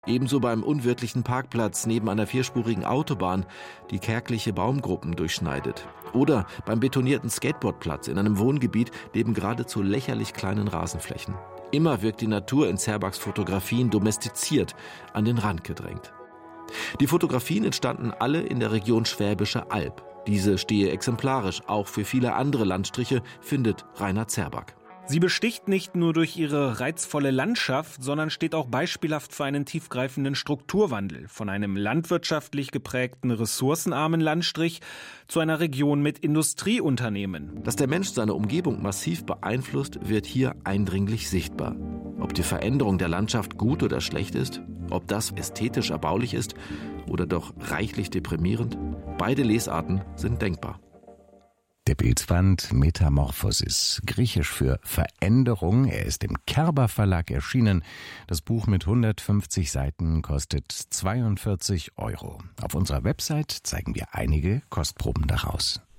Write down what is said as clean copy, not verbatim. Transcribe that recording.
Ebenso beim unwirtlichen Parkplatz neben einer vierspurigen Autobahn, die kärgliche Baumgruppen durchschneidet. Oder beim betonierten Skateboardplatz in einem Wohngebiet neben geradezu lächerlich kleinen Rasenflächen. Immer wirkt die Natur in Zerbags Fotografien domestiziert, an den Rand gedrängt. Die Fotografien entstanden alle in der Region Schwäbische Alb. Diese stehe exemplarisch auch für viele andere Landstriche, findet Rainer Zerbag. Sie besticht nicht nur durch ihre reizvolle Landschaft, sondern steht auch beispielhaft für einen tiefgreifenden Strukturwandel. Von einem landwirtschaftlich geprägten, ressourcenarmen Landstrich zu einer Region mit Industrieunternehmen. Dass der Mensch seine Umgebung massiv beeinflusst, wird hier eindringlich sichtbar. Ob die Veränderung der Landschaft gut oder schlecht ist, ob das ästhetisch erbaulich ist oder doch reichlich deprimierend, beide Lesarten sind denkbar. Der Bildband Metamorphosis, griechisch für Veränderung. Er ist im Kerber Verlag erschienen. Das Buch mit 150 Seiten kostet 42 €. Auf unserer Website zeigen wir einige Kostproben daraus.